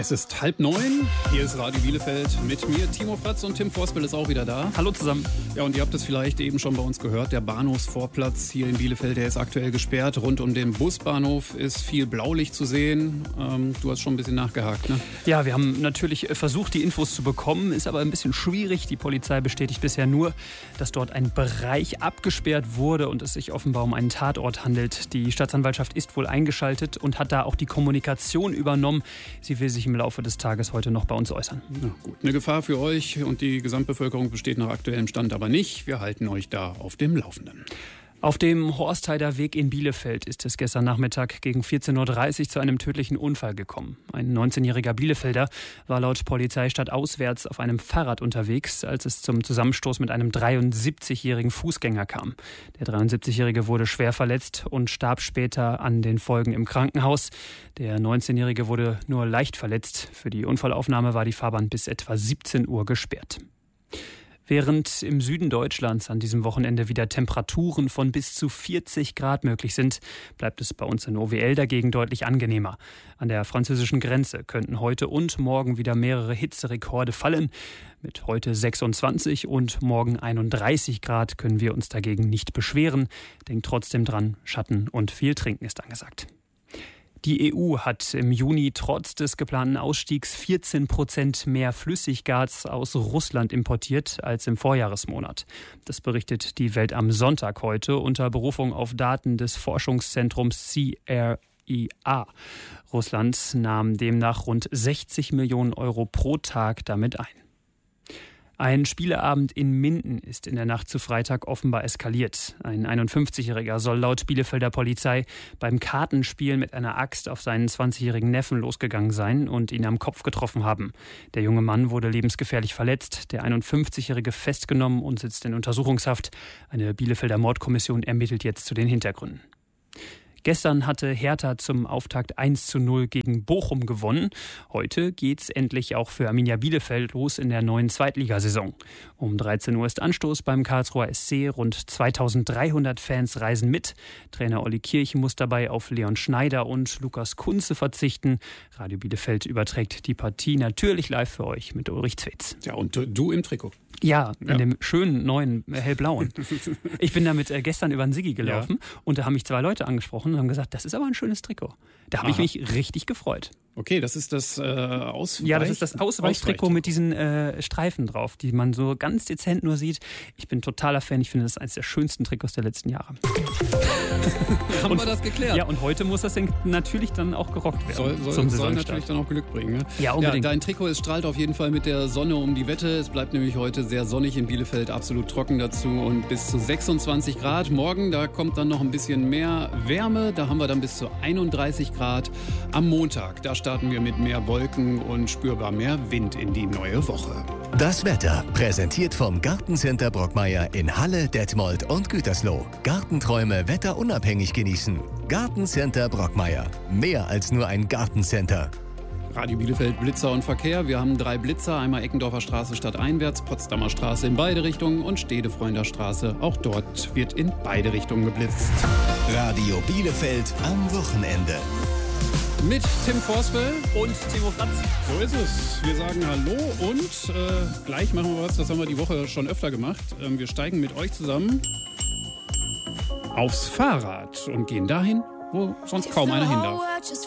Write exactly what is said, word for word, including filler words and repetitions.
Es ist halb neun, hier ist Radio Bielefeld mit mir, Timo Fratz, und Tim Vorspel ist auch wieder da. Hallo zusammen. Ja, und ihr habt es vielleicht eben schon bei uns gehört, der Bahnhofsvorplatz hier in Bielefeld, der ist aktuell gesperrt. Rund um den Busbahnhof ist viel Blaulicht zu sehen. Ähm, du hast schon ein bisschen nachgehakt, ne? Ja, wir haben natürlich versucht, die Infos zu bekommen, ist aber ein bisschen schwierig. Die Polizei bestätigt bisher nur, dass dort ein Bereich abgesperrt wurde und es sich offenbar um einen Tatort handelt. Die Staatsanwaltschaft ist wohl eingeschaltet und hat da auch die Kommunikation übernommen. Sie will sich im Laufe des Tages heute noch bei uns äußern. Na gut, eine Gefahr für euch und die Gesamtbevölkerung besteht nach aktuellem Stand aber nicht. Wir halten euch da auf dem Laufenden. Auf dem Horstheider Weg in Bielefeld ist es gestern Nachmittag gegen vierzehn Uhr dreißig zu einem tödlichen Unfall gekommen. Ein neunzehnjähriger Bielefelder war laut Polizei stadtauswärts auf einem Fahrrad unterwegs, als es zum Zusammenstoß mit einem dreiundsiebzigjährigen Fußgänger kam. Der dreiundsiebzigjährige wurde schwer verletzt und starb später an den Folgen im Krankenhaus. Der neunzehnjährige wurde nur leicht verletzt. Für die Unfallaufnahme war die Fahrbahn bis etwa siebzehn Uhr gesperrt. Während im Süden Deutschlands an diesem Wochenende wieder Temperaturen von bis zu vierzig Grad möglich sind, bleibt es bei uns in O W L dagegen deutlich angenehmer. An der französischen Grenze könnten heute und morgen wieder mehrere Hitzerekorde fallen. Mit heute sechsundzwanzig und morgen einunddreißig Grad können wir uns dagegen nicht beschweren. Denkt trotzdem dran, Schatten und viel Trinken ist angesagt. Die E U hat im Juni trotz des geplanten Ausstiegs vierzehn Prozent mehr Flüssiggas aus Russland importiert als im Vorjahresmonat. Das berichtet die Welt am Sonntag heute unter Berufung auf Daten des Forschungszentrums C R I A. Russland nahm demnach rund sechzig Millionen Euro pro Tag damit ein. Ein Spieleabend in Minden ist in der Nacht zu Freitag offenbar eskaliert. Ein einundfünfzigjähriger soll laut Bielefelder Polizei beim Kartenspiel mit einer Axt auf seinen zwanzigjährigen Neffen losgegangen sein und ihn am Kopf getroffen haben. Der junge Mann wurde lebensgefährlich verletzt, der einundfünfzigjährige festgenommen und sitzt in Untersuchungshaft. Eine Bielefelder Mordkommission ermittelt jetzt zu den Hintergründen. Gestern hatte Hertha zum Auftakt eins zu null gegen Bochum gewonnen. Heute geht's endlich auch für Arminia Bielefeld los in der neuen Zweitligasaison. Um dreizehn Uhr ist Anstoß beim Karlsruher S C. Rund zweitausenddreihundert Fans reisen mit. Trainer Olli Kirch muss dabei auf Leon Schneider und Lukas Kunze verzichten. Radio Bielefeld überträgt die Partie natürlich live für euch mit Ulrich Zwetz. Ja, und du im Trikot. Ja, in ja. dem schönen neuen äh, hellblauen. Ich bin damit äh, gestern über den Siggi gelaufen ja. und da haben mich zwei Leute angesprochen und haben gesagt, das ist aber ein schönes Trikot. Da habe ich mich richtig gefreut. Okay, das ist das äh, Ausweich... Ja, das ist das Ausweichtrikot mit diesen äh, Streifen drauf, die man so ganz dezent nur sieht. Ich bin totaler Fan, ich finde das eines der schönsten Trikots der letzten Jahre. Haben und, wir das geklärt? Ja, und heute muss das natürlich dann auch gerockt werden. Soll, soll, zum soll natürlich dann auch Glück bringen. Ne? Ja, unbedingt. Ja, dein Trikot, es strahlt auf jeden Fall mit der Sonne um die Wette. Es bleibt nämlich heute sehr sonnig in Bielefeld, absolut trocken dazu und bis zu sechsundzwanzig Grad. Morgen, da kommt dann noch ein bisschen mehr Wärme, da haben wir dann bis zu einunddreißig Grad. Am Montag, da starten wir mit mehr Wolken und spürbar mehr Wind in die neue Woche. Das Wetter präsentiert vom Gartencenter Brockmeier in Halle, Detmold und Gütersloh. Gartenträume wetterunabhängig genießen. Gartencenter Brockmeier. Mehr als nur ein Gartencenter. Radio Bielefeld, Blitzer und Verkehr. Wir haben drei Blitzer, einmal Eckendorfer Straße stadteinwärts, Potsdamer Straße in beide Richtungen und Stedefreunter Straße. Auch dort wird in beide Richtungen geblitzt. Radio Bielefeld am Wochenende. Mit Tim Vorspel und Timo Fratz. So ist es. Wir sagen Hallo und äh, gleich machen wir was, das haben wir die Woche schon öfter gemacht. Ähm, wir steigen mit euch zusammen aufs Fahrrad und gehen dahin, wo sonst kaum einer hin darf.